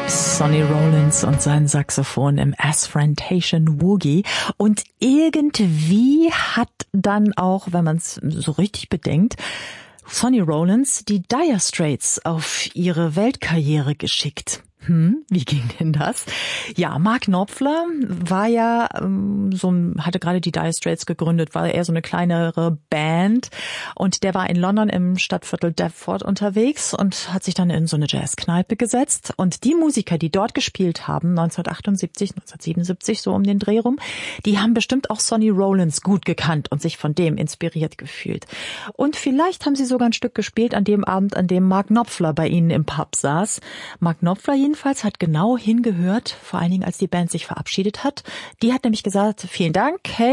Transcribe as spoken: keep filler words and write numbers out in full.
Sonny Rollins und sein Saxophon im Asphantation Woogie. Und irgendwie hat dann auch, wenn man es so richtig bedenkt, Sonny Rollins die Dire Straits auf ihre Weltkarriere geschickt. Hm, wie ging denn das? Ja, Mark Knopfler war ja ähm, so ein, hatte gerade die Dire Straits gegründet, war eher so eine kleinere Band und der war in London im Stadtviertel Deptford unterwegs und hat sich dann in so eine Jazzkneipe gesetzt und die Musiker, die dort gespielt haben, neunzehnhundertachtundsiebzig, neunzehnhundertsiebenundsiebzig so um den Dreh rum, die haben bestimmt auch Sonny Rollins gut gekannt und sich von dem inspiriert gefühlt. Und vielleicht haben sie sogar ein Stück gespielt an dem Abend, an dem Mark Knopfler bei ihnen im Pub saß. Mark Knopfler jedenfalls hat genau hingehört, vor allen Dingen als die Band sich verabschiedet hat. Die hat nämlich gesagt, vielen Dank, hey,